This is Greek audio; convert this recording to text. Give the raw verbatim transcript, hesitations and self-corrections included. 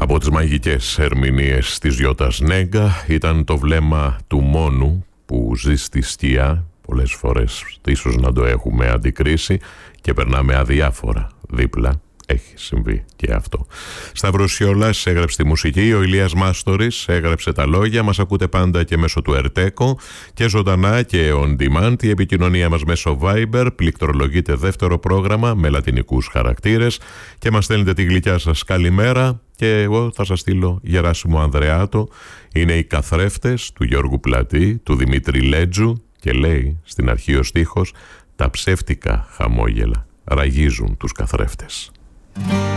Από τις μαγικές ερμηνείες της Γιώτας Νέγκα ήταν το βλέμμα του μόνου που ζει στη σκιά. Πολλές φορές ίσως να το έχουμε αντικρίσει και περνάμε αδιάφορα δίπλα. Έχει συμβεί και αυτό. Σταύρος Σιόλας έγραψε τη μουσική, ο Ηλίας Μάστορης έγραψε τα λόγια. Μας ακούτε πάντα και μέσω του Ερτέκο και ζωντανά και on demand. Η επικοινωνία μας μέσω Viber, πληκτρολογείτε δεύτερο πρόγραμμα με λατινικούς χαρακτήρες και μας στέλνετε τη γλυκιά σας καλημέρα και εγώ θα σας στείλω Γεράσιμο Ανδρεάτο. Είναι οι καθρέφτες του Γιώργου Πλατή, του Δημήτρη Λέτζου και λέει στην αρχή ο στίχος «Τα ψεύτικα χαμόγελα ραγίζουν τους καθρέφτες».